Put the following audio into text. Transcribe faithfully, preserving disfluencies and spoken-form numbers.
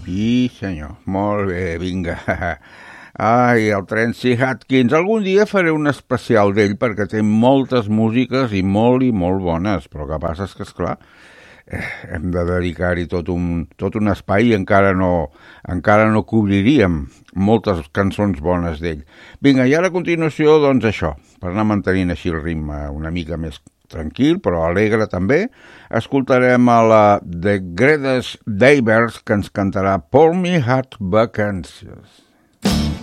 Sí, senyor. Molt bé, vinga. Ai, el Tracy Hutchins. Algun dia faré un especial d'ell perquè té moltes músiques i molt i molt bones, però el que passa és que, esclar, eh, hem de dedicar-hi tot un, tot un espai i encara no, encara no cobriríem moltes cançons bones d'ell. Vinga, i ara a continuació, doncs això, per anar mantenint així el ritme una mica més tranquil, però alegre també, escoltarem a la The Greatest Daybers, que ens cantarà Pour Me Hot Vacancies.